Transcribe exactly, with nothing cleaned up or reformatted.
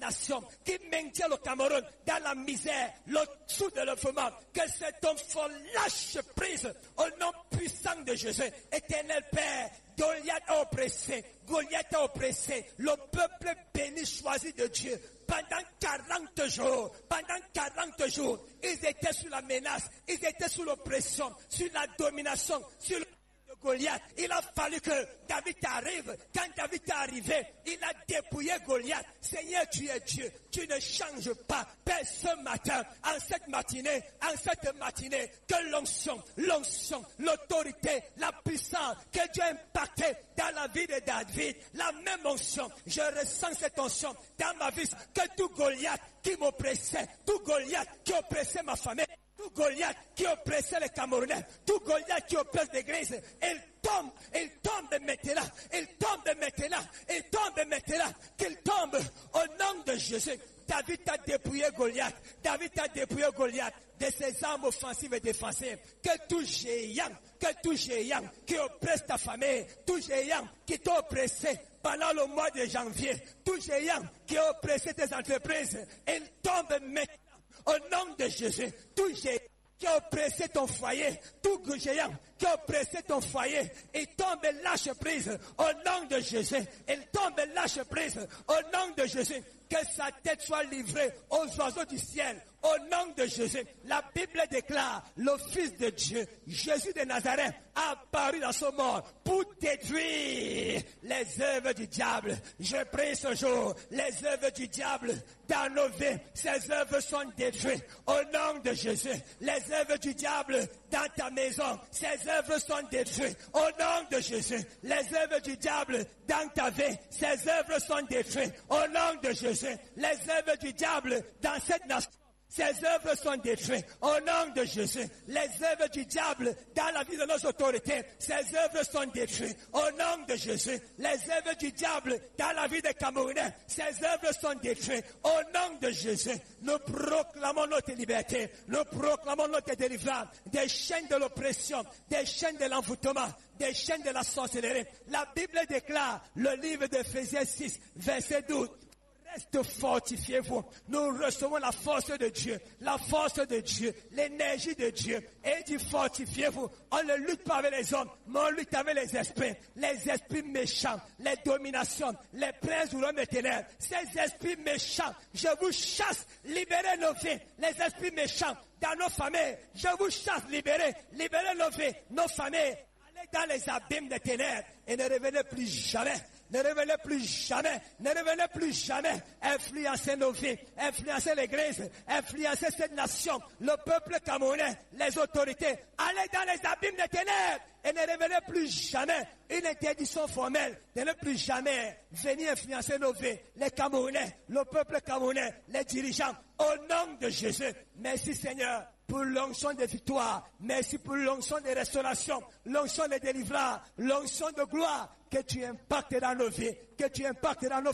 nation qui maintient le Cameroun dans la misère, le sous-développement, que cet homme fort lâche prise au nom puissant de Jésus. Éternel Père, Goliath a oppressé, Goliath a oppressé, le peuple béni choisi de Dieu. Pendant quarante jours, pendant quarante jours, ils étaient sous la menace, ils étaient sous l'oppression, sur la domination, sur le de Goliath. Il a fallu que David arrive. Quand David est arrivé, il a dépouillé Goliath. Seigneur, tu es Dieu, tu ne changes pas. Père, ce matin, en cette matinée, en cette matinée, que l'onction, l'onction, l'autorité, la puissance que Dieu a impacté dans la vie de David, la même onction, je ressens cette onction dans ma vie, que tout Goliath qui m'oppressait, tout Goliath qui oppressait ma famille, tout Goliath qui oppressait les Camerounais, tout Goliath qui oppresse l'Église, il tombe, il tombe maintenant, il tombe maintenant, il tombe maintenant, qu'il tombe au nom de Jésus. David a dépouillé Goliath, David a dépouillé Goliath de ses armes offensives et défensives. Que tout géant, que tout géant qui oppresse ta famille, tout géant qui t'a oppressé pendant le mois de janvier, tout géant qui a oppressé tes entreprises, il tombe maintenant. Au nom de Jésus, tout géant qui a oppressé ton foyer, tout géant qui a oppressé ton foyer, il tombe et lâche prise. Au nom de Jésus, il tombe et lâche prise. Au nom de Jésus, que sa tête soit livrée aux oiseaux du ciel. Au nom de Jésus, la Bible déclare, le Fils de Dieu, Jésus de Nazareth, a apparu dans ce monde pour détruire les œuvres du diable. Je prie ce jour, les œuvres du diable dans nos vies, ces œuvres sont détruites. Au nom de Jésus, les œuvres du diable dans ta maison, ces œuvres sont détruites. Au nom de Jésus, les œuvres du diable dans ta vie, ces œuvres sont détruites. Au nom de Jésus, les œuvres du diable dans cette nation, ces œuvres sont détruites. Au nom de Jésus, les œuvres du diable dans la vie de nos autorités, ces œuvres sont détruites. Au nom de Jésus, les œuvres du diable dans la vie des Camerounais, ces œuvres sont détruites. Au nom de Jésus, nous proclamons notre liberté, nous proclamons notre délivrance des chaînes de l'oppression, des chaînes de l'envoûtement, des chaînes de la sorcellerie. La Bible déclare, le livre d'Éphésiens six, verset douze, reste fortifiez-vous. Nous recevons la force de Dieu, la force de Dieu, l'énergie de Dieu. Et il dit fortifiez-vous. On ne lutte pas avec les hommes, mais on lutte avec les esprits. Les esprits méchants, les dominations, les princes du royaume des ténèbres. Ces esprits méchants, je vous chasse, libérez nos vies. Les esprits méchants dans nos familles, je vous chasse, libérez, libérez nos vies, nos familles. Allez dans les abîmes des ténèbres et ne revenez plus jamais. Ne revenez plus jamais, ne revenez plus jamais influencer nos vies, influencer l'église, influencer cette nation, le peuple camerounais, les autorités. Allez dans les abîmes des ténèbres et ne revenez plus jamais. Une interdiction formelle de ne plus jamais venir influencer nos vies, les Camerounais, le peuple camerounais, les dirigeants. Au nom de Jésus, merci Seigneur pour l'onction de victoire, merci pour l'onction de restauration, l'onction de délivrance, l'onction de gloire que tu impactes dans nos vies, que tu impactes dans nos